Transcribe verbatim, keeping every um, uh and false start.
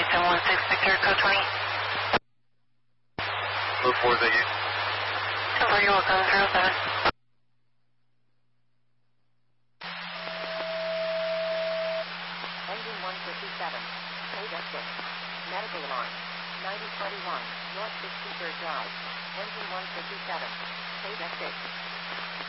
ten one six Victor, code twenty. Move four, thank you. ten four, you will come zero seven. Engine one fifty-seven, code F six. Medical alarm. ninety twenty-one, North sixty-third Drive. Engine one fifty-seven, code F six.